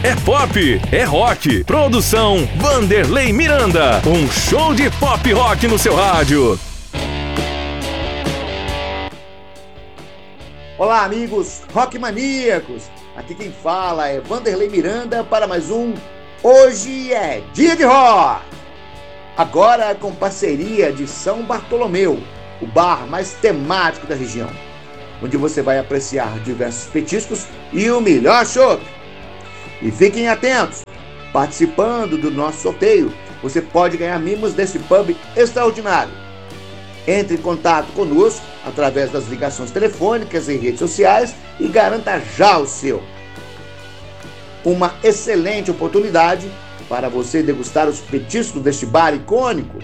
é pop, é rock. Produção Vanderlei Miranda. Um show de pop rock no seu rádio. Olá, amigos rock maníacos. Aqui quem fala é Vanderlei Miranda para mais um Hoje é Dia de Rock. Agora com parceria de São Bartolomeu, o bar mais temático da região, onde você vai apreciar diversos petiscos e o melhor chopp. E fiquem atentos, participando do nosso sorteio, você pode ganhar mimos desse pub extraordinário. Entre em contato conosco através das ligações telefônicas e redes sociais e garanta já o seu. Uma excelente oportunidade para você degustar os petiscos deste bar icônico.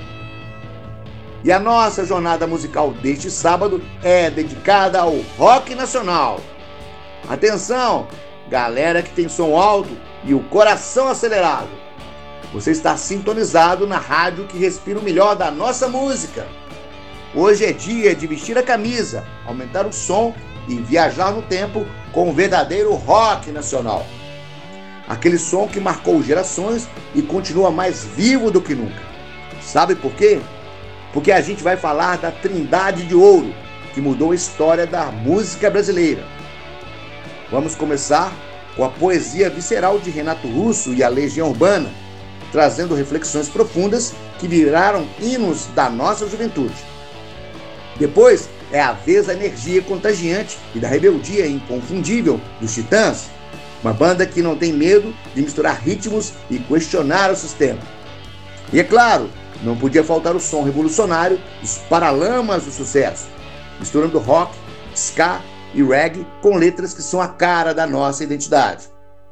E a nossa jornada musical deste sábado é dedicada ao rock nacional. Atenção, galera que tem som alto e o coração acelerado. Você está sintonizado na rádio que respira o melhor da nossa música. Hoje é dia de vestir a camisa, aumentar o som e viajar no tempo com o verdadeiro rock nacional. Aquele som que marcou gerações e continua mais vivo do que nunca. Sabe por quê? Porque a gente vai falar da Trindade de Ouro, que mudou a história da música brasileira. Vamos começar com a poesia visceral de Renato Russo e a Legião Urbana, trazendo reflexões profundas que viraram hinos da nossa juventude. Depois é a vez da energia contagiante e da rebeldia inconfundível dos Titãs, uma banda que não tem medo de misturar ritmos e questionar o sistema. E é claro, não podia faltar o som revolucionário dos Paralamas do Sucesso, misturando rock, ska e reggae com letras que são a cara da nossa identidade.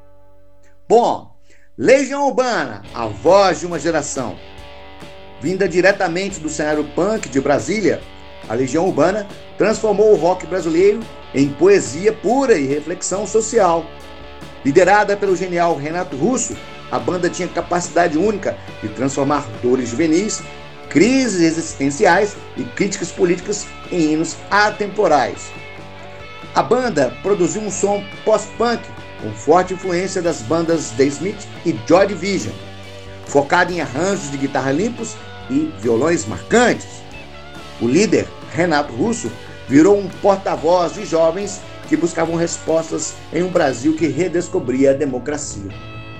Bom, Legião Urbana, a voz de uma geração. Vinda diretamente do cenário punk de Brasília, a Legião Urbana transformou o rock brasileiro em poesia pura e reflexão social. Liderada pelo genial Renato Russo, a banda tinha capacidade única de transformar dores juvenis, crises existenciais e críticas políticas em hinos atemporais. A banda produziu um som pós-punk com forte influência das bandas The Smiths e Joy Division, focado em arranjos de guitarra limpos e violões marcantes. O líder, Renato Russo, virou um porta-voz de jovens que buscavam respostas em um Brasil que redescobria a democracia.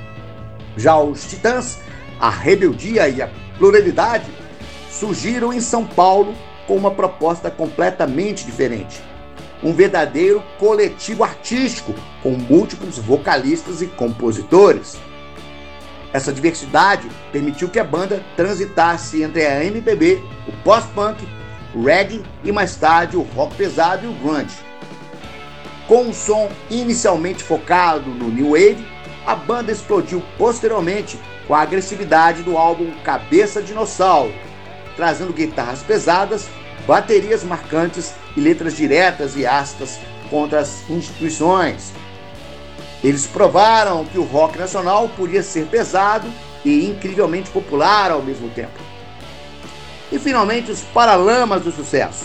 Já os Titãs, a rebeldia e a pluralidade, surgiram em São Paulo com uma proposta completamente diferente. Um verdadeiro coletivo artístico com múltiplos vocalistas e compositores. Essa diversidade permitiu que a banda transitasse entre a MPB, o pós-punk, o reggae e mais tarde o rock pesado e o grunge. Com um som inicialmente focado no New Wave, a banda explodiu posteriormente com a agressividade do álbum Cabeça Dinossauro, trazendo guitarras pesadas, baterias marcantes e letras diretas e ácidas contra as instituições. Eles provaram que o rock nacional podia ser pesado e incrivelmente popular ao mesmo tempo. E finalmente os Paralamas do Sucesso.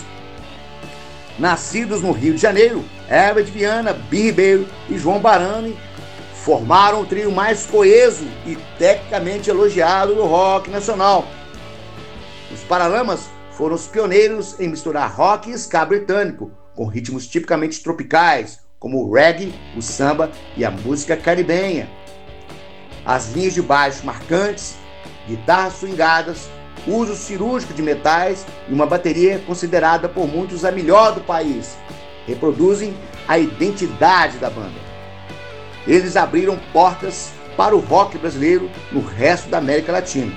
Nascidos no Rio de Janeiro, Herbert Viana, Bi Ribeiro e João Barani formaram o trio mais coeso e tecnicamente elogiado do rock nacional. Os Paralamas foram os pioneiros em misturar rock e ska britânico com ritmos tipicamente tropicais, como o reggae, o samba e a música caribenha. As linhas de baixo marcantes, guitarras swingadas, uso cirúrgico de metais e uma bateria considerada por muitos a melhor do país reproduzem a identidade da banda. Eles abriram portas para o rock brasileiro no resto da América Latina.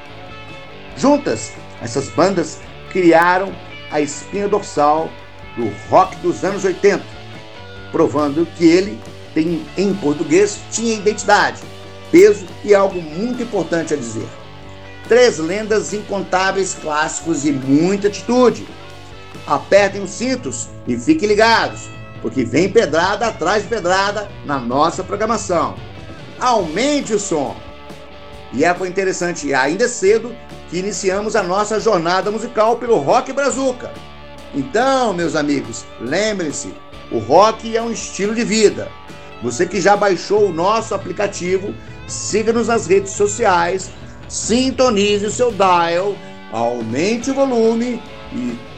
Juntas, essas bandas criaram a espinha dorsal do rock dos anos 80, provando que ele em português tinha identidade, peso e algo muito importante a dizer. 3 lendas incontáveis clássicos e muita atitude. Apertem os cintos e fiquem ligados, porque vem pedrada atrás de pedrada na nossa programação. Aumente o som! E foi interessante, ainda cedo, que iniciamos a nossa jornada musical pelo Rock Brazuca. Então, meus amigos, lembrem-se, o rock é um estilo de vida. Você que já baixou o nosso aplicativo, siga-nos nas redes sociais, sintonize o seu dial, aumente o volume e